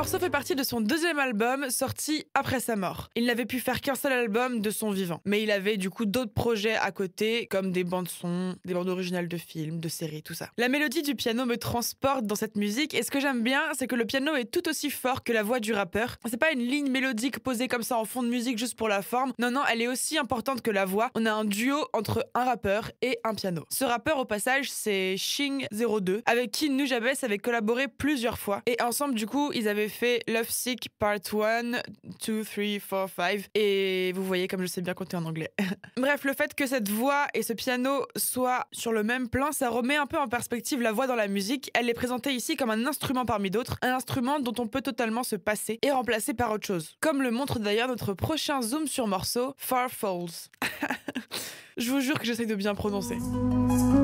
morceau fait partie de son deuxième album, sorti après sa mort. Il n'avait pu faire qu'un seul album de son vivant, mais il avait du coup d'autres projets à côté, comme des bandes-sons, des bandes originales de films, de séries, tout ça. La mélodie du piano me transporte dans cette musique, et ce que j'aime bien, c'est que le piano est tout aussi fort que la voix du rappeur. C'est pas une ligne mélodique posée comme ça en fond de musique juste pour la forme, non, elle est aussi importante que la voix. On a un duo entre un rappeur et un piano. Ce rappeur, au passage, c'est Shing02, avec qui Nujabes avait collaboré plusieurs fois, et ensemble, du coup, ils avaient fait Love Sick Part 1, 2, 3, 4, 5, et vous voyez comme je sais bien compter en anglais. Bref, le fait que cette voix et ce piano soient sur le même plan, ça remet un peu en perspective la voix dans la musique. Elle est présentée ici comme un instrument parmi d'autres, un instrument dont on peut totalement se passer et remplacer par autre chose. Comme le montre d'ailleurs notre prochain zoom sur morceau, Far Falls. Je vous jure que j'essaie de bien prononcer.